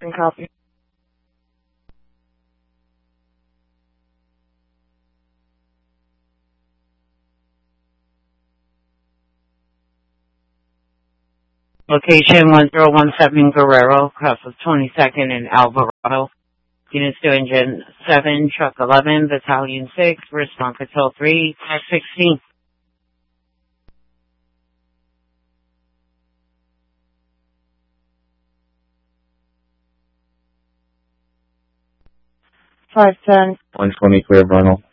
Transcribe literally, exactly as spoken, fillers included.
And copy. Location one zero one seven Guerrero, cross of twenty-second and Alvarado. Units to Engine seven, Truck eleven, Battalion six, Response Patrol three, five sixteen. five ten. one twenty clear, Vernal.